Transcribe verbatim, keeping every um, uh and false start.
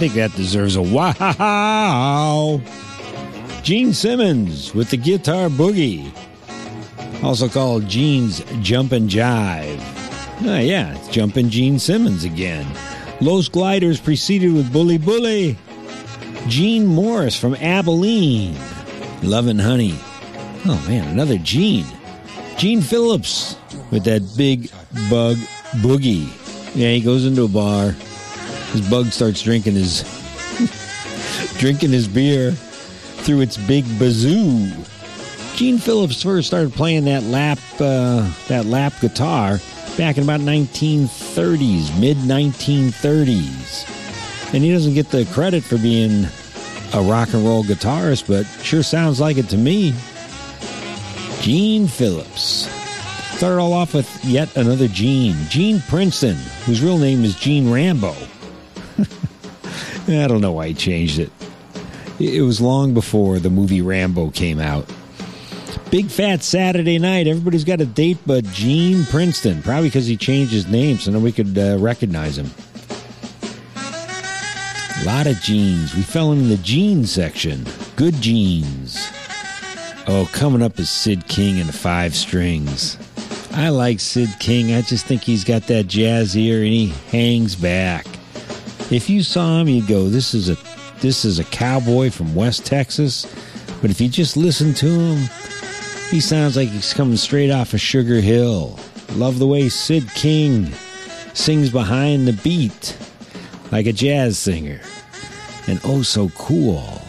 think that deserves a wow. Gene Simmons with the Guitar Boogie, also called Gene's Jumpin' Jive. Oh, yeah, it's Jumpin' Gene Simmons again. Los Gliders preceded with Bully Bully. Gene Morris from Abilene, Lovin' Honey. Oh, man, another Gene. Gene Phillips with that Big Bug Boogie. Yeah, he goes into a bar. His bug starts drinking his drinking his beer through its big bazoo. Gene Phillips first started playing that lap uh, that lap guitar back in about nineteen thirties, mid nineteen thirties. And he doesn't get the credit for being a rock and roll guitarist, but sure sounds like it to me. Gene Phillips. Started all off with yet another Gene. Gene Princeton, whose real name is Gene Rambo. I don't know why he changed it. It was long before the movie Rambo came out. Big Fat Saturday Night. Everybody's got a date but Gene Princeton. Probably because he changed his name so nobody could uh, recognize him. A lot of Genes. We fell in the Gene section. Good Genes. Oh, coming up is Sid King and the Five Strings. I like Sid King. I just think he's got that jazz ear and he hangs back. If you saw him, you'd go, this is a this is a cowboy from West Texas. But if you just listen to him, he sounds like he's coming straight off of Sugar Hill. Love the way Sid King sings behind the beat like a jazz singer. And oh so cool.